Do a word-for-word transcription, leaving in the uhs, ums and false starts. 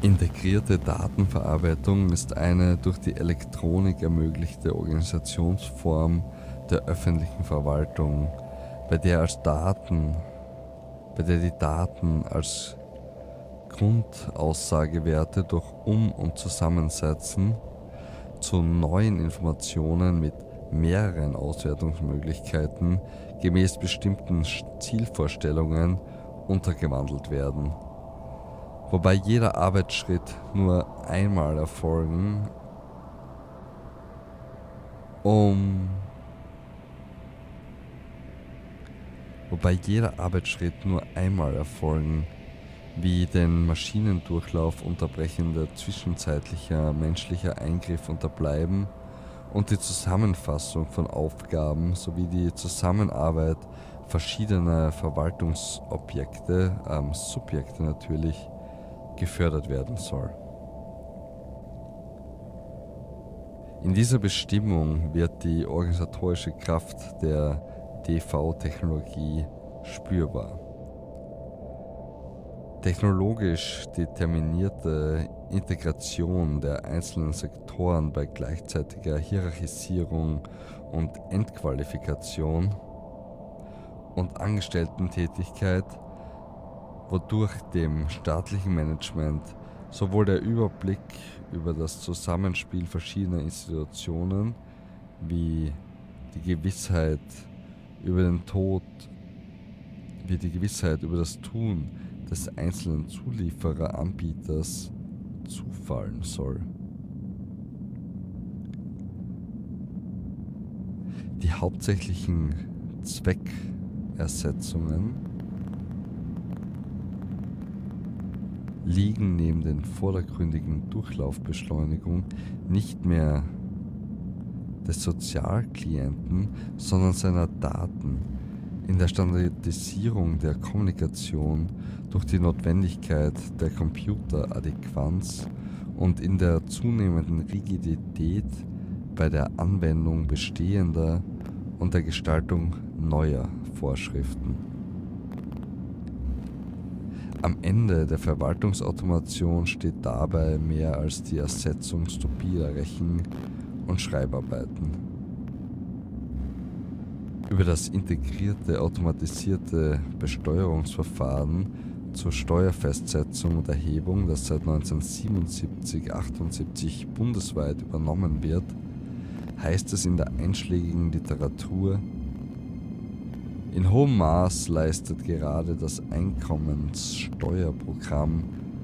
Integrierte Datenverarbeitung ist eine durch die Elektronik ermöglichte Organisationsform der öffentlichen Verwaltung, bei der als Daten, bei der die Daten als Grundaussagewerte durch Um- und Zusammensetzen zu neuen Informationen mit mehreren Auswertungsmöglichkeiten gemäß bestimmten Zielvorstellungen untergewandelt werden. Wobei jeder Arbeitsschritt nur einmal erfolgen, um wobei jeder Arbeitsschritt nur einmal erfolgen, wie den Maschinendurchlauf unterbrechender zwischenzeitlicher menschlicher Eingriff unterbleiben und die Zusammenfassung von Aufgaben sowie die Zusammenarbeit verschiedener Verwaltungsobjekte, ähm, Subjekte natürlich, gefördert werden soll. In dieser Bestimmung wird die organisatorische Kraft der D V-Technologie spürbar. Technologisch determinierte Integration der einzelnen Sektoren bei gleichzeitiger Hierarchisierung und Entqualifikation und Angestellten-Tätigkeit, wodurch dem staatlichen Management sowohl der Überblick über das Zusammenspiel verschiedener Institutionen wie die Gewissheit über den Tod, wie die Gewissheit über das Tun des einzelnen Zuliefereranbieters zufallen soll. Die hauptsächlichen Zweckersetzungen liegen neben den vordergründigen Durchlaufbeschleunigung nicht mehr des Sozialklienten, sondern seiner Daten in der Standardisierung der Kommunikation durch die Notwendigkeit der Computeradäquanz und in der zunehmenden Rigidität bei der Anwendung bestehender und der Gestaltung neuer Vorschriften. Am Ende der Verwaltungsautomation steht dabei mehr als die Ersetzung stupider Rechen- und Schreibarbeiten. Über das integrierte automatisierte Besteuerungsverfahren zur Steuerfestsetzung und Erhebung, das seit neunzehnhundertsiebenundsiebzig achtundsiebzig bundesweit übernommen wird, heißt es in der einschlägigen Literatur: In hohem Maß leistet gerade das Einkommenssteuerprogramm